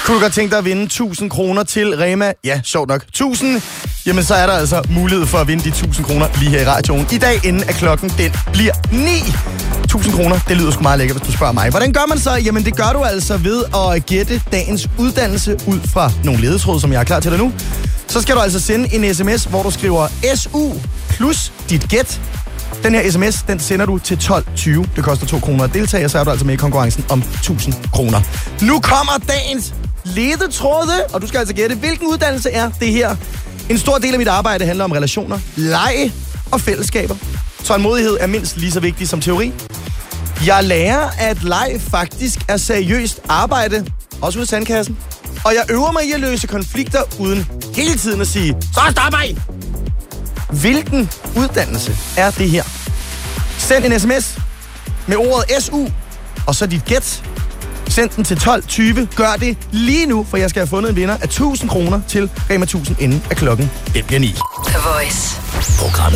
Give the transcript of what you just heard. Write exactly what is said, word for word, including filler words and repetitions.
Kunne du godt tænke dig at vinde tusind kroner til Rema? Ja, sjovt nok. tusind. Jamen, så er der altså mulighed for at vinde de tusind kroner lige her i radioen. I dag, inden at klokken den bliver ni. tusind kroner, det lyder sgu meget lækkert, hvis du spørger mig. Hvordan gør man så? Jamen, det gør du altså ved at gætte dagens uddannelse ud fra nogle ledetråde, som jeg er klar til dig nu. Så skal du altså sende en sms, hvor du skriver S U plus dit gæt. Den her sms, den sender du til tolv tyve. Det koster to kroner at deltage, og så er du altså med i konkurrencen om tusind kroner. Nu kommer dagens ledetråde, og du skal altså gætte, hvilken uddannelse er det her. En stor del af mit arbejde handler om relationer, leg og fællesskaber. Tålmodighed er mindst lige så vigtig som teori. Jeg lærer, at leg faktisk er seriøst arbejde, også ude i sandkassen. Og jeg øver mig i at løse konflikter uden hele tiden at sige, så stop mig! Hvilken uddannelse er det her? Send en sms med ordet S U, og så dit gæt. Send den til tolv tyve. Gør det lige nu, for jeg skal have fundet en vinder af tusind kroner til Rema tusind, inden at klokken den bliver ni. The Voice. Programmet